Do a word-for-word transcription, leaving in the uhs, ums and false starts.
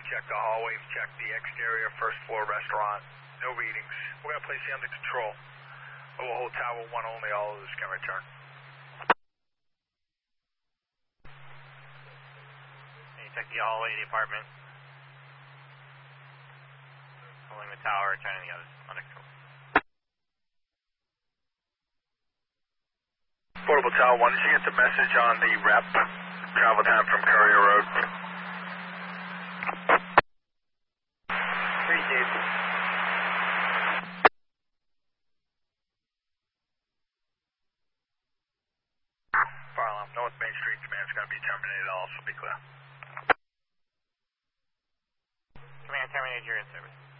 checked the hallway, we've checked the exterior, first floor restaurant. No readings. We're going to place you under control. We'll hold Tower one only, all of this can return. You check the hallway, the apartment. Holding the tower, returning the others under control. Portable Tower one, did you get the message on the rep? Travel time from Courier Road. Received. Fire alarm, North Main Street command is going to be terminated, I'll also be clear. Command terminated, you're in service.